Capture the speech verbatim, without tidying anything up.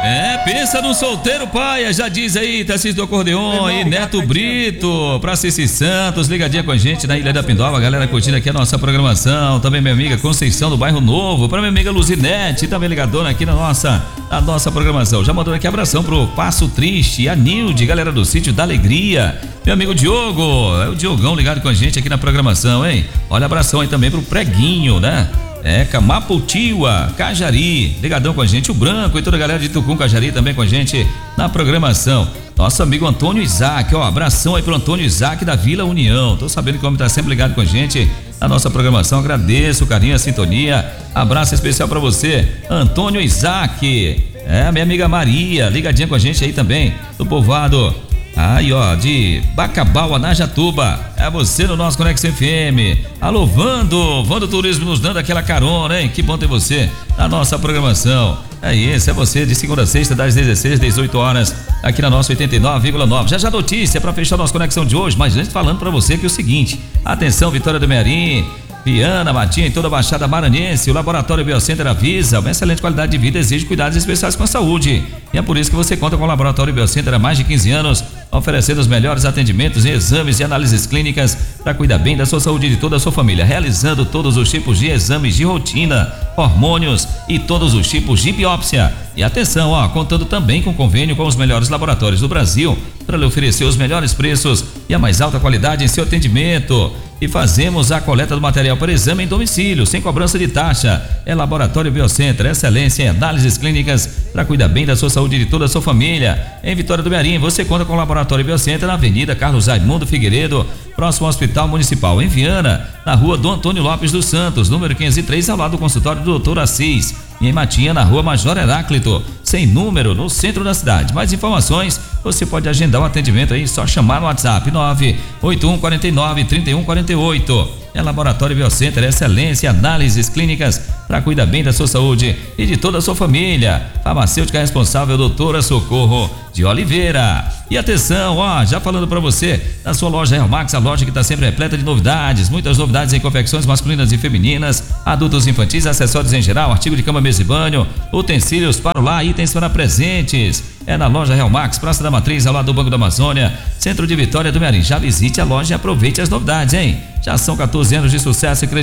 É, pensa no solteiro paia, já diz aí, Tarcísio do Acordeon aí, Neto Brito, pra Cici Santos, ligadinha com a gente na Ilha da Pindoba, galera curtindo aqui a nossa programação, também minha amiga Conceição do Bairro Novo, pra minha amiga Luzinete, também ligadona aqui na nossa, na nossa programação, já mandou aqui abração pro Passo Triste, a Nilde, galera do Sítio da Alegria, meu amigo Diogo, é o Diogão ligado com a gente aqui na programação, hein? Olha, abração aí também pro Preguinho, né? É, Camaputiwa, Cajari, ligadão com a gente, o Branco e toda a galera de Tucum, Cajari também com a gente na programação. Nosso amigo Antônio Isaac, ó, abração aí pro Antônio Isaac da Vila União. Tô sabendo que o homem tá sempre ligado com a gente na nossa programação. Agradeço o carinho, a sintonia. Abraço especial pra você, Antônio Isaac. É, minha amiga Maria, ligadinha com a gente aí também, do povoado. Aí, ó, de Bacabal, Anajatuba, é você no nosso Conexão F M. Alô, Vando, Vando Turismo nos dando aquela carona, hein? Que bom ter você na nossa programação. É isso, é você de segunda a sexta, das dezesseis às dezoito horas, aqui na nossa oitenta e nove vírgula nove. Já já notícia para fechar nossa conexão de hoje, mas antes falando para você que é o seguinte: atenção, Vitória do Mearim, Viana, Matinha e toda a Baixada Maranhense, o Laboratório Biocenter avisa, uma excelente qualidade de vida exige cuidados especiais com a saúde. E é por isso que você conta com o Laboratório Biocenter há mais de quinze anos, oferecendo os melhores atendimentos em exames e análises clínicas para cuidar bem da sua saúde e de toda a sua família, realizando todos os tipos de exames de rotina, hormônios e todos os tipos de biópsia. E atenção, ó, contando também com convênio com os melhores laboratórios do Brasil para lhe oferecer os melhores preços e a mais alta qualidade em seu atendimento. E fazemos a coleta do material para exame em domicílio, sem cobrança de taxa. É Laboratório Biocenter, excelência em análises clínicas para cuidar bem da sua saúde e de toda a sua família. Em Vitória do Mearim, você conta com o Laboratório Biocenter na Avenida Carlos Raimundo Figueiredo, próximo ao Hospital Municipal. Em Viana, na Rua Dom Antônio Lopes dos Santos, número quinhentos e três, ao lado do consultório do doutor Assis. E em Matinha, na Rua Major Heráclito, sem número, no centro da cidade. Mais informações, você pode agendar um atendimento aí, só chamar no WhatsApp nove oito um quatro nove, três um quatro oito. É Laboratório Biocenter, excelência, análises clínicas para cuidar bem da sua saúde e de toda a sua família. Farmacêutica responsável, doutora Socorro de Oliveira. E atenção, ó, já falando para você, na sua loja Real Max, a loja que está sempre repleta de novidades, muitas novidades em confecções masculinas e femininas, adultos, infantis, acessórios em geral, artigo de cama, mesa e banho, utensílios para o lar, itens para presentes. É na loja Real Max, Praça da Matriz, ao lado do Banco da Amazônia, centro de Vitória do Mearim. Já visite a loja e aproveite as novidades, hein? Já são quatorze anos de sucesso e credibilidade.